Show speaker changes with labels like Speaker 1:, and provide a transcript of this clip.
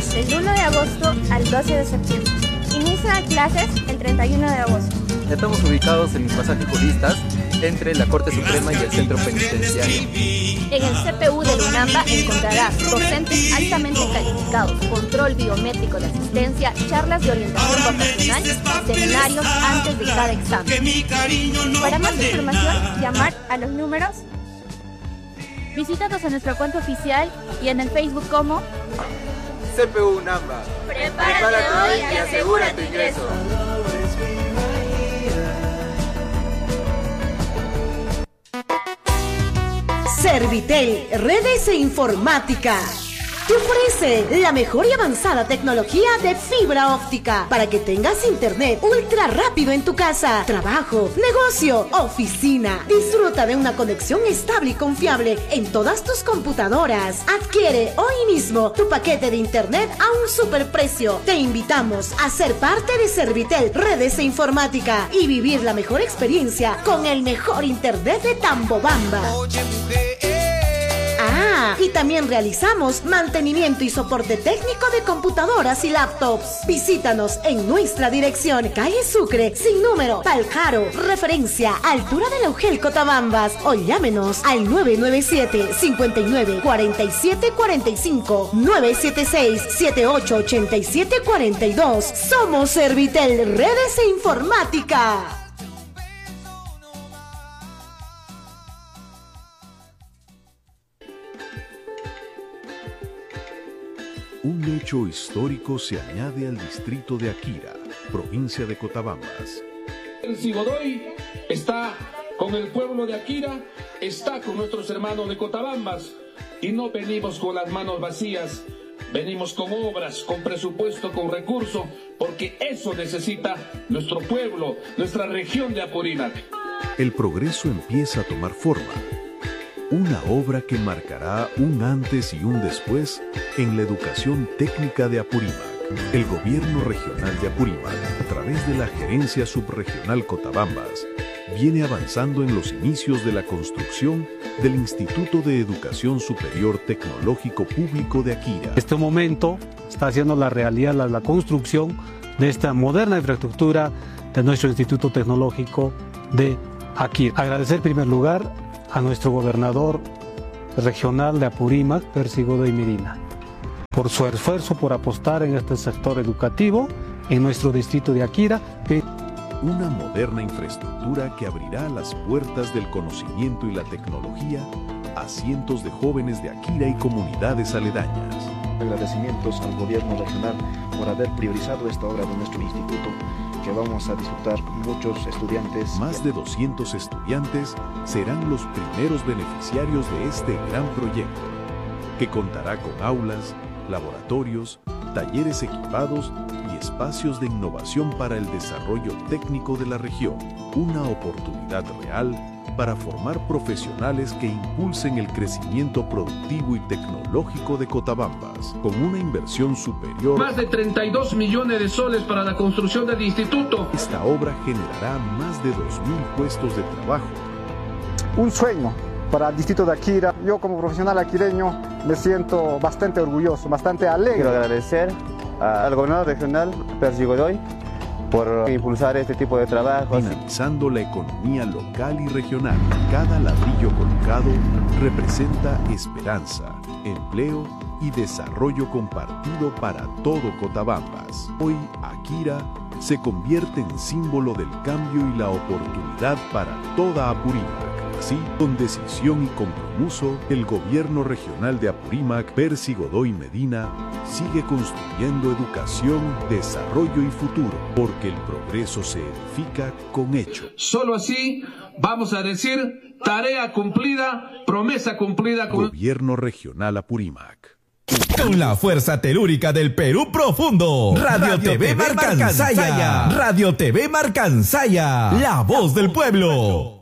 Speaker 1: del 1 de agosto al 12 de septiembre. Inicia clases el 31 de agosto.
Speaker 2: Estamos ubicados en el pasaje Juristas, entre la Corte Suprema y el Centro Penitenciario.
Speaker 1: En el CPU de Lunamba encontrarás docentes altamente calificados, control biométrico de asistencia, charlas de orientación vocacional y seminarios antes de cada examen. Para más información, llamar a los números. Visítanos en nuestra cuenta oficial y en el Facebook como
Speaker 3: CPU Lunamba.
Speaker 1: Prepárate hoy y asegura tu ingreso.
Speaker 4: Servitel, redes e informática. Te ofrece la mejor y avanzada tecnología de fibra óptica para que tengas internet ultra rápido en tu casa, trabajo, negocio, oficina. Disfruta de una conexión estable y confiable en todas tus computadoras. Adquiere hoy mismo tu paquete de internet a un superprecio. Te invitamos a ser parte de Servitel, redes e informática y vivir la mejor experiencia con el mejor internet de Tambobamba. Y también realizamos mantenimiento y soporte técnico de computadoras y laptops. Visítanos en nuestra dirección, calle Sucre, sin número, Paljaro, referencia, altura del Augel Cotabambas, o llámenos al 997-59-4745, 976-788742. Somos Servitel, redes e informática.
Speaker 5: Un hecho histórico se añade al distrito de Akira, provincia de Cotabambas.
Speaker 6: Percy Godoy está con el pueblo de Akira, está con nuestros hermanos de Cotabambas, y no venimos con las manos vacías, venimos con obras, con presupuesto, con recursos, porque eso necesita nuestro pueblo, nuestra región de Apurímac.
Speaker 5: El progreso empieza a tomar forma. Una obra que marcará un antes y un después en la educación técnica de Apurímac. El gobierno regional de Apurímac, a través de la gerencia subregional Cotabambas, viene avanzando en los inicios de la construcción del Instituto de Educación Superior Tecnológico Público de Akira.
Speaker 7: En este momento está haciendo la realidad la construcción de esta moderna infraestructura de nuestro Instituto Tecnológico de Akira. Agradecer en primer lugar a nuestro gobernador regional de Apurímac, Percy Godoy Medina, por su esfuerzo por apostar en este sector educativo en nuestro distrito de Akira.
Speaker 5: Una moderna infraestructura que abrirá las puertas del conocimiento y la tecnología a cientos de jóvenes de Akira y comunidades aledañas.
Speaker 8: Agradecimientos al gobierno regional por haber priorizado esta obra de nuestro instituto, que vamos a disfrutar muchos estudiantes.
Speaker 5: Más de 200 estudiantes serán los primeros beneficiarios de este gran proyecto, que contará con aulas, laboratorios, talleres equipados y espacios de innovación para el desarrollo técnico de la región. Una oportunidad real para formar profesionales que impulsen el crecimiento productivo y tecnológico de Cotabambas, con una inversión superior.
Speaker 6: Más de 32 millones de soles para la construcción del instituto.
Speaker 5: Esta obra generará más de 2.000 puestos de trabajo.
Speaker 9: Un sueño para el distrito de Akira. Yo como profesional aquireño me siento bastante orgulloso, bastante alegre.
Speaker 10: Quiero agradecer al gobernador regional, Percy Godoy, por impulsar este tipo de trabajos.
Speaker 5: Dinamizando la economía local y regional. Cada ladrillo colocado representa esperanza, empleo y desarrollo compartido para todo Cotabambas. Hoy, Akira se convierte en símbolo del cambio y la oportunidad para toda Apurímac. Así, con decisión y compromiso, el gobierno regional de Apurímac, Percy Godoy Medina, sigue construyendo educación, desarrollo y futuro, porque el progreso se edifica con hechos.
Speaker 6: Solo así vamos a decir tarea cumplida, promesa cumplida.
Speaker 5: Gobierno regional Apurímac.
Speaker 11: Con la fuerza telúrica del Perú profundo. Radio TV Marcansaya. Radio TV Marcansaya. La voz del pueblo.